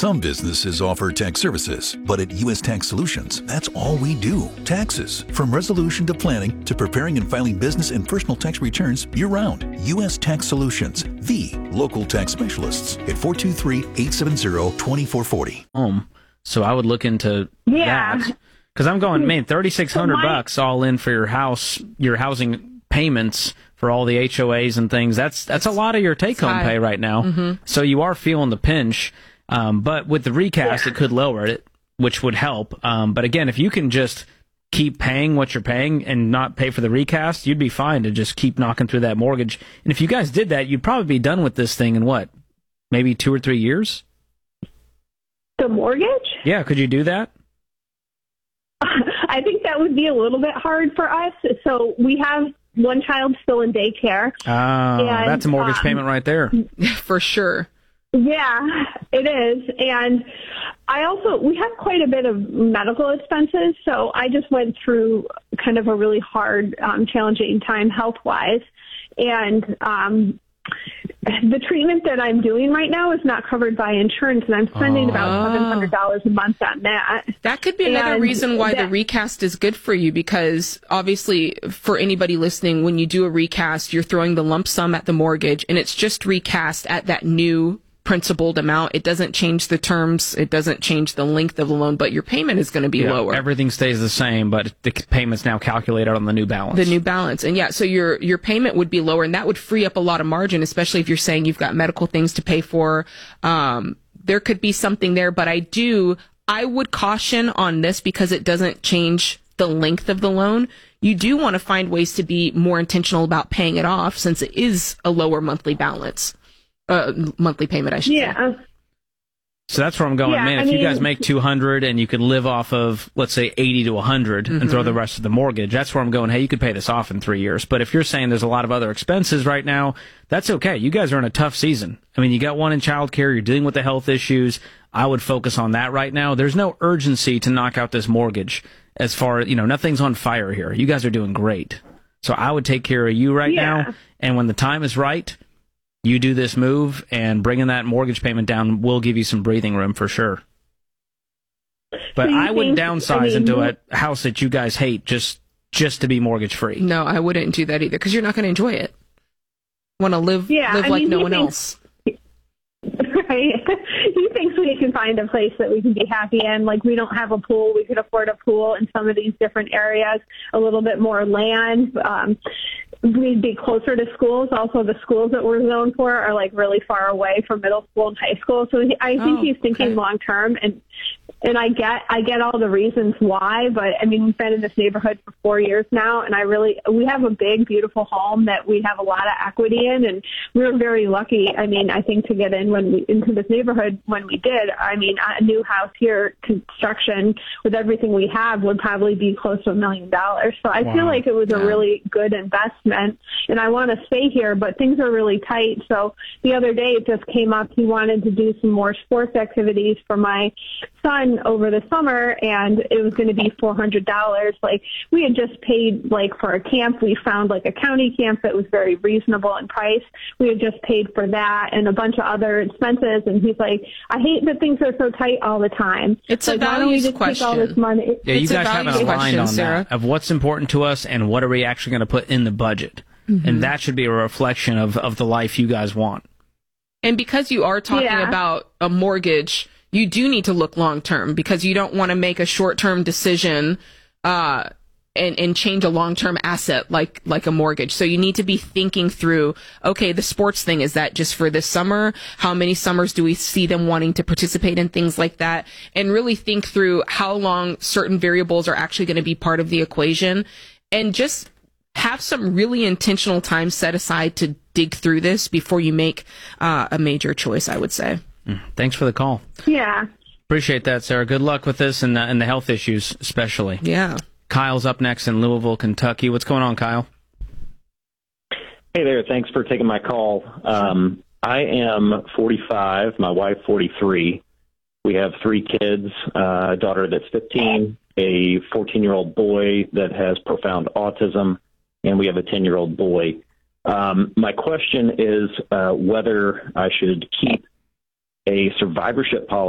Some businesses offer tax services, but at U.S. Tax Solutions, that's all we do. Taxes. From resolution to planning to preparing and filing business and personal tax returns year-round. U.S. Tax Solutions, the local tax specialists at 423-870-2440. So I would look into that. Because I'm going, man, $3,600 all in for your house, your housing payments for all the HOAs and things. That's a lot of your take-home pay right now. Mm-hmm. So you are feeling the pinch. But with the recast, it could lower it, which would help. But again, if you can just keep paying what you're paying and not pay for the recast, you'd be fine to just keep knocking through that mortgage. And if you guys did that, you'd probably be done with this thing in what, maybe 2 or 3 years? The mortgage? Yeah, could you do that? I think that would be a little bit hard for us. So we have one child still in daycare. That's a mortgage payment right there. For sure. Yeah, it is. And we have quite a bit of medical expenses. So I just went through kind of a really hard, challenging time health-wise. And the treatment that I'm doing right now is not covered by insurance, and I'm spending about $700 a month on that. That could be another reason why the recast is good for you, because obviously for anybody listening, when you do a recast, you're throwing the lump sum at the mortgage, and it's just recast at that new principaled amount. It doesn't change the terms. It doesn't change the length of the loan, but your payment is going to be lower. Everything stays the same, but the payment's now calculated on the new balance. The new balance. And so your payment would be lower, and that would free up a lot of margin, especially if you're saying you've got medical things to pay for. There could be something there, but I would caution on this because it doesn't change the length of the loan. You do want to find ways to be more intentional about paying it off, since it is a lower monthly balance. Monthly payment, I should say. So that's where I'm going. Man, if you guys make $200 and you could live off of, let's say, $80 to $100 and throw the rest of the mortgage, that's where I'm going. Hey, you could pay this off in 3 years. But if you're saying there's a lot of other expenses right now, that's okay. You guys are in a tough season. I mean, you got one in childcare. You're dealing with the health issues. I would focus on that right now. There's no urgency to knock out this mortgage. As far as, nothing's on fire here. You guys are doing great. So I would take care of you right now. And when the time is right, you do this move, and bringing that mortgage payment down will give you some breathing room for sure. But I wouldn't downsize into a house that you guys hate just to be mortgage free. No, I wouldn't do that either, because you're not going to enjoy it. Want to live like no one else. Right. He thinks we can find a place that we can be happy in. Like, we don't have a pool. We could afford a pool in some of these different areas, a little bit more land. We'd be closer to schools. Also, the schools that we're zoned for are like really far away from middle school and high school. So I think he's thinking long term, and I get all the reasons why. But I mean, we've been in this neighborhood for 4 years now, and we have a big, beautiful home that we have a lot of equity in, and we were very lucky. I mean, I think to get into this neighborhood when we did. I mean, a new house here, construction with everything we have would probably be close to $1 million. So I feel like it was a really good investment. And I want to stay here, but things are really tight. So the other day it just came up. He wanted to do some more sports activities for my son over the summer, and it was going to be $400. Like, we had just paid for a camp. We found a county camp that was very reasonable in price. We had just paid for that and a bunch of other expenses. And he's like, I hate that things are so tight all the time. It's a values question. Take all this money? Yeah, you guys haven't aligned on that of what's important to us and what are we actually going to put in the budget. And that should be a reflection of the life you guys want. And because you are talking about a mortgage, you do need to look long term, because you don't want to make a short term decision and change a long term asset like a mortgage. So you need to be thinking through, okay, the sports thing, is that just for this summer? How many summers do we see them wanting to participate in things like that? And really think through how long certain variables are actually going to be part of the equation, and just have some really intentional time set aside to dig through this before you make a major choice, I would say. Thanks for the call. Yeah. Appreciate that, Sarah. Good luck with this and the health issues, especially. Yeah. Kyle's up next in Louisville, Kentucky. What's going on, Kyle? Hey there. Thanks for taking my call. I am 45, my wife 43. We have 3 kids, a daughter that's 15, a 14-year-old boy that has profound autism, and we have a 10-year-old boy. My question is whether I should keep a survivorship policy